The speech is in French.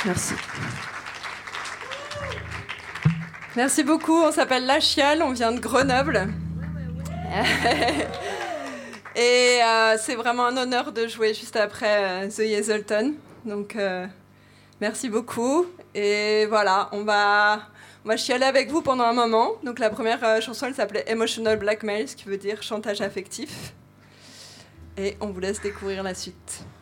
Merci. Merci beaucoup, on s'appelle La Chiale, on vient de Grenoble. Et c'est vraiment un honneur de jouer juste après The Hazelton. Donc merci beaucoup. Et voilà, on va chialer avec vous pendant un moment. Donc la première chanson, elle s'appelait Emotional Blackmail, ce qui veut dire chantage affectif. Et on vous laisse découvrir la suite.